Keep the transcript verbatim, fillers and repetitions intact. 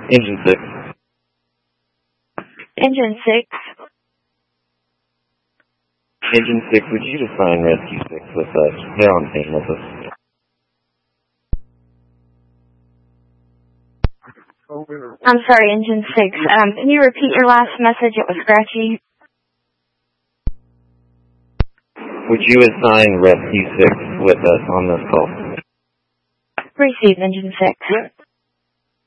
Engine six. Engine six. Engine six, would you assign Rescue six with us? They're on scene with us. I'm sorry, Engine six. Um, can you repeat your last message? It was scratchy. Would you assign Rescue six with us on this call? Receive, Engine six.